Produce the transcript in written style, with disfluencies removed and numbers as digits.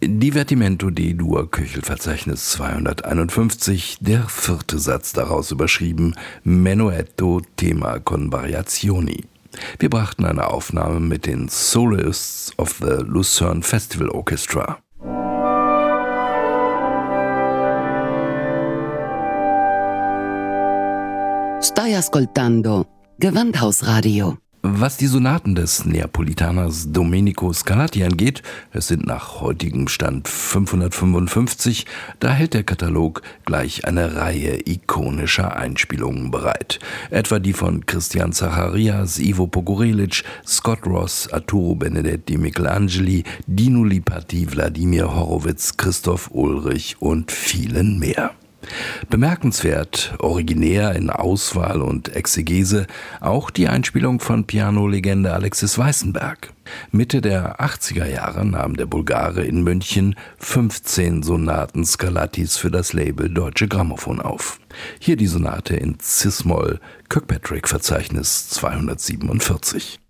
Divertimento D-Dur, Köchelverzeichnis 251, der 4. Satz daraus überschrieben, Menuetto, Thema con variazioni. Wir brachten eine Aufnahme mit den Soloists of the Lucerne Festival Orchestra. Stai ascoltando Gewandhausradio. Was die Sonaten des Neapolitaners Domenico Scarlatti angeht, es sind nach heutigem Stand 555, da hält der Katalog gleich eine Reihe ikonischer Einspielungen bereit. Etwa die von Christian Zacharias, Ivo Pogorelic, Scott Ross, Arturo Benedetti, Michelangeli, Dino Lipatti, Wladimir Horowitz, Christoph Ulrich und vielen mehr. Bemerkenswert, originär in Auswahl und Exegese, auch die Einspielung von Piano-Legende Alexis Weissenberg. Mitte der 80er Jahre nahm der Bulgare in München 15 Sonaten Scarlattis für das Label Deutsche Grammophon auf. Hier die Sonate in Cis-Moll, Kirkpatrick-Verzeichnis 247.